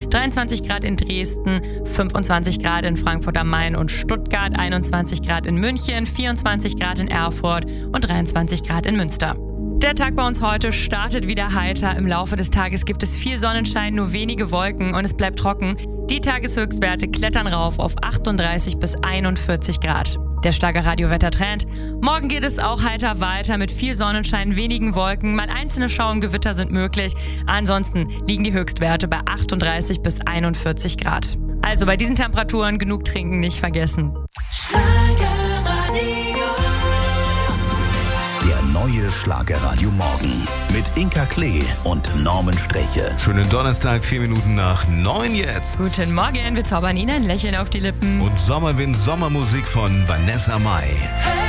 23 Grad in Dresden, 25 Grad in Frankfurt am Main und Stuttgart, 21 Grad in München, 24 Grad in Erfurt und 23 Grad in Münster. Der Tag bei uns heute startet wieder heiter. Im Laufe des Tages gibt es viel Sonnenschein, nur wenige Wolken und es bleibt trocken. Die Tageshöchstwerte klettern rauf auf 38 bis 41 Grad. Der Schlagerradio-Wettertrend. Morgen geht es auch heiter weiter mit viel Sonnenschein, wenigen Wolken. Mal einzelne Schauengewitter sind möglich. Ansonsten liegen die Höchstwerte bei 38 bis 41 Grad. Also bei diesen Temperaturen genug trinken nicht vergessen. Der neue Schlagerradio Morgen mit Inka Klee und Norman Streche. Schönen Donnerstag, 4 Minuten nach 9 jetzt. Guten Morgen, wir zaubern Ihnen ein Lächeln auf die Lippen. Und Sommerwind, Sommermusik von Vanessa Mai. Hey.